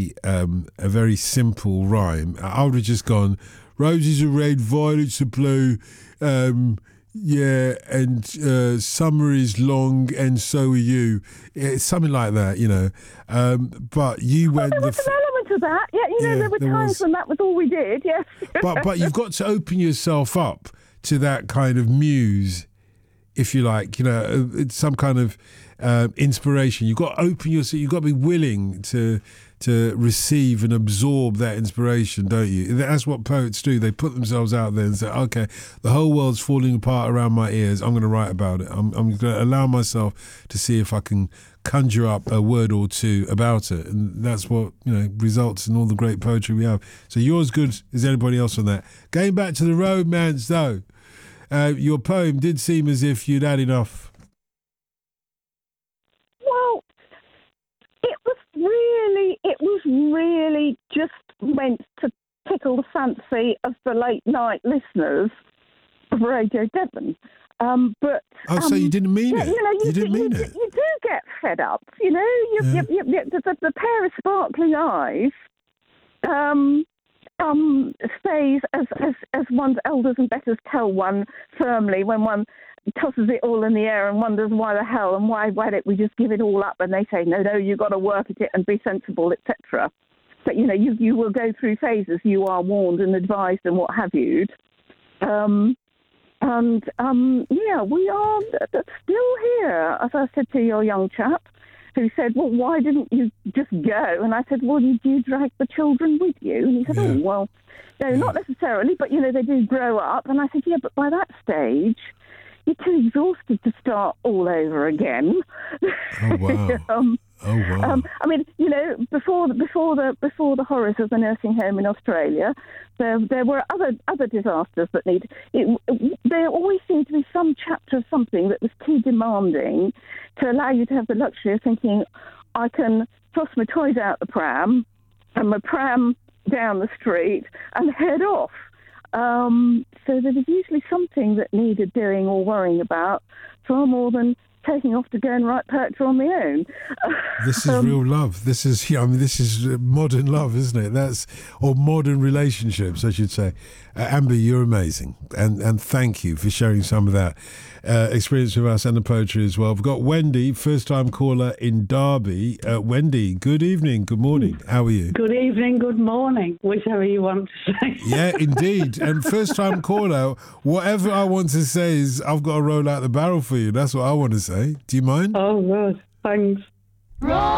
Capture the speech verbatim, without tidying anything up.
a um, a very simple rhyme, I would have just gone, roses are red, violets are blue, um, yeah, and uh, summer is long and so are you. It's something like that, you know. Um, but you went... Well, there the was an element of that. Yeah, you know, Yeah, there were there times was. when that was all we did, yes. but but you've got to open yourself up to that kind of muse, if you like, you know, it's some kind of uh, inspiration. You've got to open yourself, you've got to be willing to to receive and absorb that inspiration, don't you? That's what poets do. They put themselves out there and say, okay, the whole world's falling apart around my ears. I'm going to write about it. I'm, I'm going to allow myself to see if I can conjure up a word or two about it. And that's what, you know, results in all the great poetry we have. So you're as good as anybody else on that. Going back to the romance, though, uh, your poem did seem as if you'd had enough. Well, it was really, it was really just meant to tickle the fancy of the late night listeners of Radio Devon. Um, but Oh, um, so you didn't mean yeah, it? You know, you, You didn't do, mean you, it? do- you do get fed up. You know, you, Yeah. you, you, you, the, the, the pair of sparkling eyes um, um, stays as, as as one's elders and betters tell one firmly when one tosses it all in the air and wonders why the hell and why why don't we just give it all up? And they say, no, no, you've got to work at it and be sensible, et cetera. But you know, you you will go through phases. You are warned and advised and what have you. Um, and um, yeah, we are still here, as I said to your young chap, who said, well, why didn't you just go? And I said, well, did you drag the children with you? And he said, Yeah. oh, well, no, Yeah. not necessarily, but, you know, they do grow up. And I said, yeah, but by that stage, you're too exhausted to start all over again. Oh, wow. um, Oh, wow. um, I mean, you know, before the, before the before the horrors of the nursing home in Australia, there there were other other disasters that need. It, there always seemed to be some chapter of something that was too demanding to allow you to have the luxury of thinking, I can toss my toys out the pram and my pram down the street and head off. Um, so there was usually something that needed doing or worrying about, far more than taking off to go and write poetry on my own. This is Um, real love. This is, yeah, I mean, this is modern love, isn't it? That's, or modern relationships, I should say. Uh, Amber, you're amazing, and and thank you for sharing some of that uh, experience with us and the poetry as well. We've got Wendy, first-time caller in Derby. Uh, Wendy, good evening, good morning. How are you? Good evening, good morning, whichever you want to say. Yeah, indeed. And first-time caller, whatever I want to say is, I've got to roll out the barrel for you. That's what I want to say. Do you mind? Oh, good. Thanks. Roll